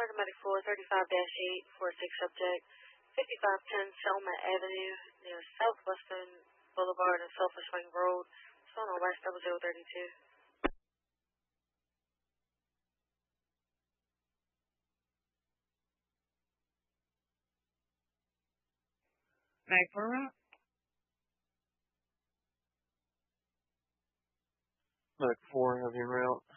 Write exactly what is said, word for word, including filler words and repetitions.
paramedic four thirty-five dash eight four six subject, fifty-five ten Selma Avenue near Southwestern Boulevard and Sulphur Spring Road, Sona West double zero thirty-two. Mag for route. Medic four, have you en route.